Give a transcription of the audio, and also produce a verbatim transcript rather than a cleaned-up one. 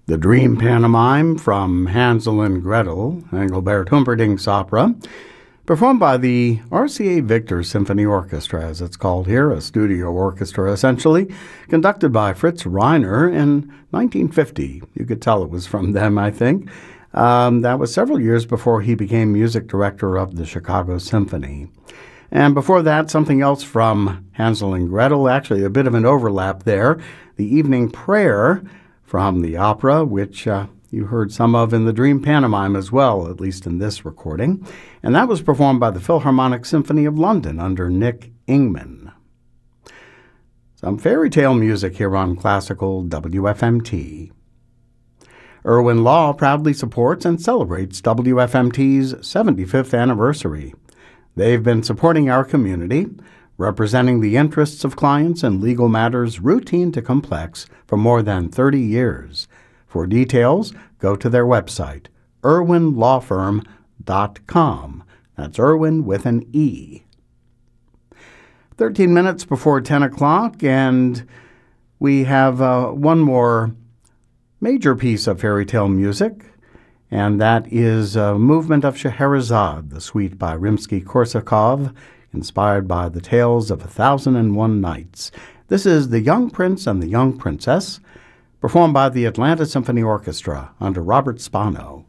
The Dream Pantomime from Hansel and Gretel, Engelbert Humperdinck's opera, performed by the R C A Victor Symphony Orchestra, as it's called here, a studio orchestra essentially, conducted by Fritz Reiner in nineteen fifty. You could tell it was from them, I think. Um, that was several years before he became music director of the Chicago Symphony. And before that, something else from Hansel and Gretel, actually a bit of an overlap there, the Evening Prayer from the opera, which uh, you heard some of in the Dream Pantomime as well, at least in this recording. And that was performed by the Philharmonic Symphony of London under Nick Ingman. Some fairy tale music here on Classical W F M T. Irwin Law proudly supports and celebrates W F M T's seventy-fifth anniversary. They've been supporting our community, representing the interests of clients in legal matters routine to complex for more than thirty years. For details, go to their website, irwin law firm dot com. That's Irwin with an E. thirteen minutes before ten o'clock, and we have uh, one more major piece of fairy tale music, and that is a movement of Scheherazade, the suite by Rimsky-Korsakov, inspired by the tales of A Thousand and One Nights. This is The Young Prince and the Young Princess, performed by the Atlanta Symphony Orchestra under Robert Spano.